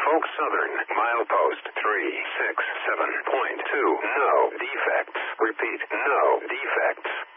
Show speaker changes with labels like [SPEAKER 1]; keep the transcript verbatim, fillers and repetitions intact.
[SPEAKER 1] Norfolk Southern, milepost three six seven point two. No defects. Repeat, no defects.